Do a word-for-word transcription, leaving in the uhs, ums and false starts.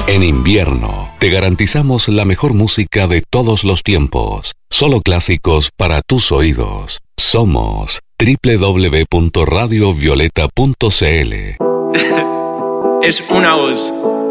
En invierno, te garantizamos la mejor música de todos los tiempos. Solo clásicos para tus oídos. Somos doble u doble u doble u punto radio violeta punto c l. Es una voz.